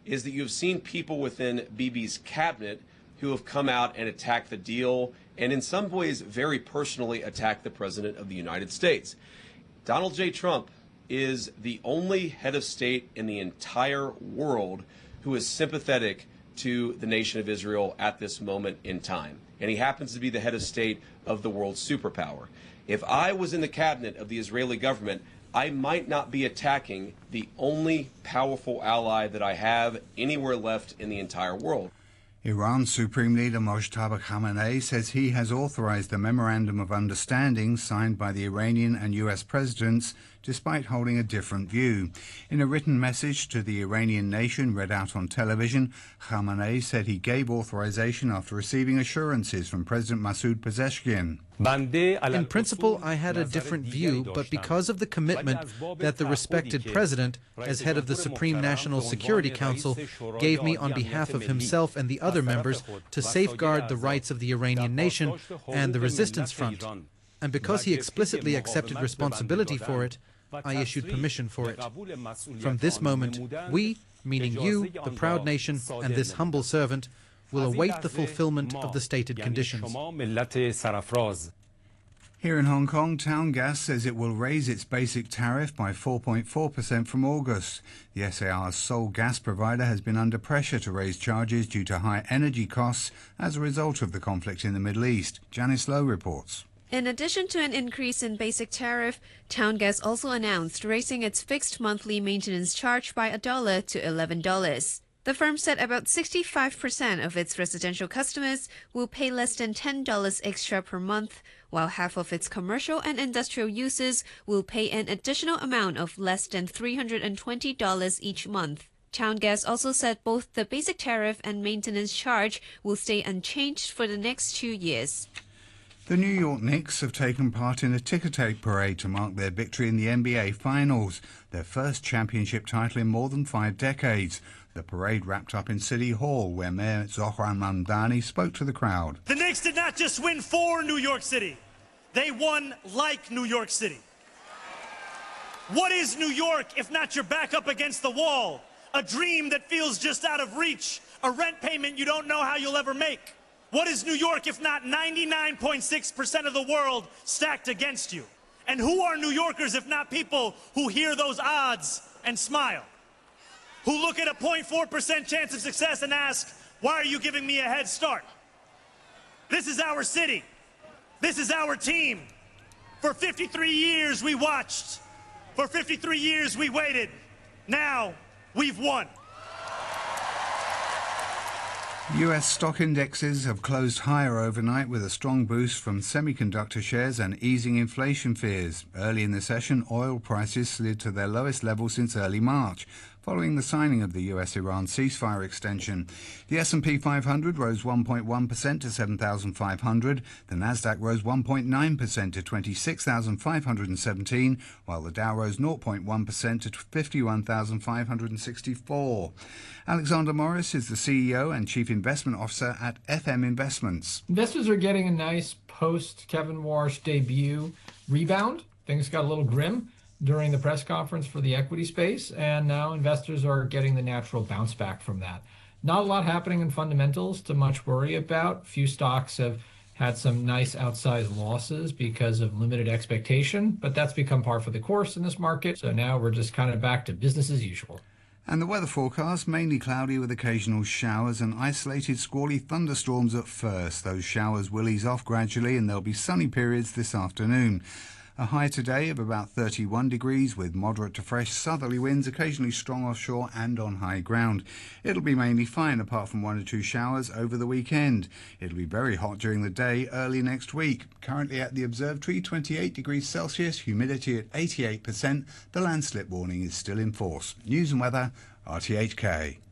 is that you've seen people within Bibi's cabinet who have come out and attacked the deal and in some ways very personally attacked the President of the United States. Donald J. Trump is the only head of state in the entire world who is sympathetic to the nation of Israel at this moment in time. And he happens to be the head of state of the world's superpower. If I was in the cabinet of the Israeli government, I might not be attacking the only powerful ally that I have anywhere left in the entire world. Iran's Supreme Leader Mojtaba Khamenei says he has authorized a memorandum of understanding signed by the Iranian and US presidents, despite holding a different view. In a written message to the Iranian nation read out on television, Khamenei said he gave authorization after receiving assurances from President Masoud Pezeshkian. In principle, I had a different view, but because of the commitment that the respected president, as head of the Supreme National Security Council, gave me on behalf of himself and the other members to safeguard the rights of the Iranian nation and the resistance front, and because he explicitly accepted responsibility for it, I issued permission for it. From this moment, we, meaning you, the proud nation, and this humble servant, will await the fulfillment of the stated conditions. Here in Hong Kong, Town Gas says it will raise its basic tariff by 4.4% from August. The SAR's sole gas provider has been under pressure to raise charges due to high energy costs as a result of the conflict in the Middle East. Janice Lowe reports. In addition to an increase in basic tariff, Town Gas also announced raising its fixed monthly maintenance charge by $1 to $11. The firm said about 65% of its residential customers will pay less than $10 extra per month, while half of its commercial and industrial users will pay an additional amount of less than $320 each month. Town Gas also said both the basic tariff and maintenance charge will stay unchanged for the next 2 years. The New York Knicks have taken part in a ticker-tape parade to mark their victory in the NBA Finals, their first championship title in more than 5 decades. The parade wrapped up in City Hall, where Mayor Zohran Mamdani spoke to the crowd. The Knicks did not just win for New York City. They won like New York City. What is New York if not your back up against the wall? A dream that feels just out of reach. A rent payment you don't know how you'll ever make. What is New York if not 99.6% of the world stacked against you? And who are New Yorkers if not people who hear those odds and smile? Who look at a 0.4% chance of success and ask, why are you giving me a head start? This is our city. This is our team. For 53 years we watched. For 53 years we waited. Now we've won. US stock indexes have closed higher overnight with a strong boost from semiconductor shares and easing inflation fears. Early in the session, oil prices slid to their lowest level since early March, following the signing of the US-Iran ceasefire extension. The S&P 500 rose 1.1% to 7,500. The Nasdaq rose 1.9% to 26,517, while the Dow rose 0.1% to 51,564. Alexander Morris is the CEO and Chief Investment Officer at FM Investments. Investors are getting a nice post-Kevin Warsh debut rebound. Things got a little grim during the press conference for the equity space, and now investors are getting the natural bounce back from that. Not a lot happening in fundamentals to much worry about. Few stocks have had some nice outsized losses because of limited expectation, but that's become par for the course in this market. So now we're just kind of back to business as usual. And the weather forecast, mainly cloudy with occasional showers and isolated squally thunderstorms at first. Those showers will ease off gradually and there'll be sunny periods this afternoon. A high today of about 31 degrees with moderate to fresh southerly winds, occasionally strong offshore and on high ground. It'll be mainly fine apart from 1 or 2 showers over the weekend. It'll be very hot during the day early next week. Currently at the observatory, 28 degrees Celsius, humidity at 88%. The landslip warning is still in force. News and weather, RTHK.